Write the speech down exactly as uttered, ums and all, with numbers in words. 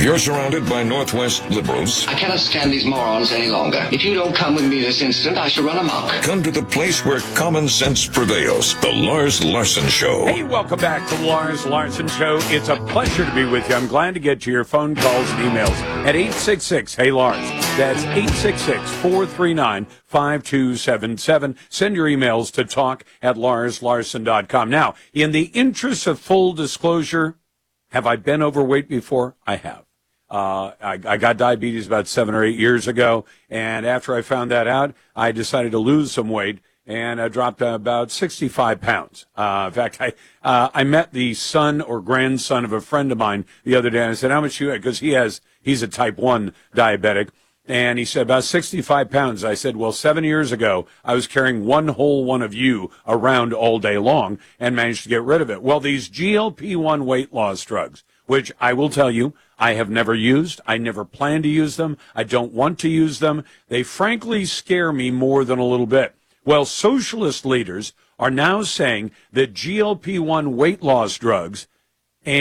You're surrounded by Northwest liberals. I cannot stand these morons any longer. If you don't come with me this instant, I shall run amok. Come to the place where common sense prevails. The Lars Larson Show. Hey, welcome back to the Lars Larson Show. It's a pleasure to be with you. I'm glad to get to your phone calls and emails at eight six six, hey Lars. That's eight six six, four three nine, five two seven seven. Send your emails to talk at lars larson dot com. Now, in the interest of full disclosure, have I been overweight before? I have. Uh, I, I got diabetes about seven or eight years ago, and after I found that out, I decided to lose some weight, and I dropped about sixty-five pounds. Uh, in fact, I uh, I met the son or grandson of a friend of mine the other day, and I said, how much you had? Because he has, he's a type one diabetic, and he said, about sixty-five pounds. I said, well, seven years ago, I was carrying one whole one of you around all day long and managed to get rid of it. Well, these G L P one weight loss drugs, which I will tell you, I have never used. I never plan to use them. I don't want to use them. They frankly scare me more than a little bit. Well, socialist leaders are now saying that G L P one weight loss drugs